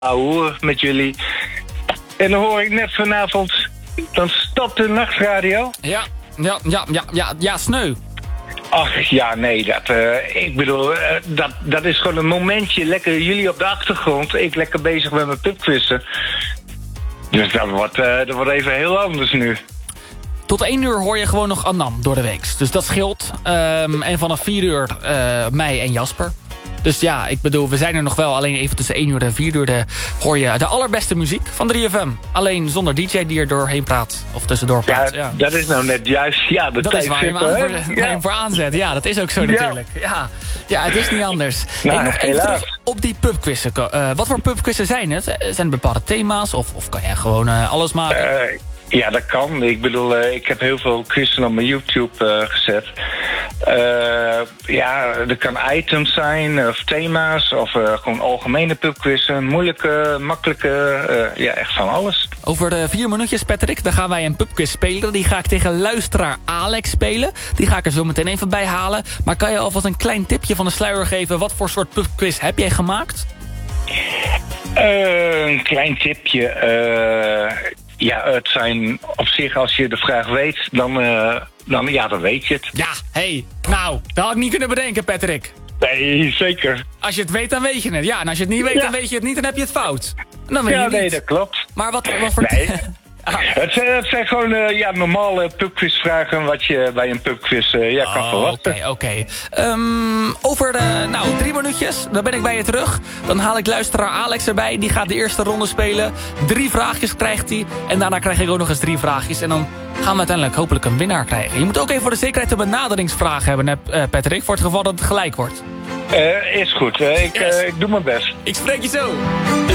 ouwe met jullie. En dan hoor ik net vanavond, dan stopt de nachtradio. Ja, sneu. Ach ja, nee, ik bedoel, dat is gewoon een momentje. Lekker jullie op de achtergrond, ik lekker bezig met mijn pubquizzen. Dus dat wordt even heel anders nu. Tot 1 uur hoor je gewoon nog Anam door de week. Dus dat scheelt. En vanaf 4 uur mij en Jasper. Dus ja, ik bedoel, we zijn er nog wel. Alleen even tussen 1 uur en 4 uur hoor je de allerbeste muziek van 3FM. Alleen zonder DJ die er doorheen praat. Of tussendoor praat. Ja, dat is nou net juist. Ja, dat is waar je hem voor aanzet. Ja, dat is ook zo natuurlijk. Ja, het is niet anders. Nou, nog even terug op die pubquizzen. Wat voor pubquizzen zijn het? Zijn er bepaalde thema's? Of kan jij gewoon alles maken? Ja, dat kan. Ik bedoel, ik heb heel veel quizzen op mijn YouTube gezet. Er kan items zijn, of thema's, of gewoon algemene pubquizzen. Moeilijke, makkelijke, echt van alles. Over 4 minuutjes, Patrick, dan gaan wij een pubquiz spelen. Die ga ik tegen luisteraar Alex spelen. Die ga ik er zo meteen even bij halen. Maar kan je alvast een klein tipje van de sluier geven? Wat voor soort pubquiz heb jij gemaakt? Een klein tipje. Ja, het zijn op zich, als je de vraag weet, dan weet je het. Ja, nou, dat had ik niet kunnen bedenken, Patrick. Nee, zeker. Als je het weet, dan weet je het. Ja, en als je het niet weet, dan weet je het niet, dan heb je het fout. Dan weet je het niet. Nee, dat klopt. Maar wat voor... Nee. Het zijn gewoon normale pubquizvragen wat je bij een pubquiz kan verwachten. Oké. Over 3 minuutjes, dan ben ik bij je terug. Dan haal ik luisteraar Alex erbij. Die gaat de eerste ronde spelen. 3 vraagjes krijgt hij. En daarna krijg ik ook nog eens 3 vraagjes. En dan gaan we uiteindelijk hopelijk een winnaar krijgen. Je moet ook even voor de zekerheid een benaderingsvraag hebben, Patrick. Voor het geval dat het gelijk wordt. Is goed. Ik doe mijn best. Ik spreek je zo.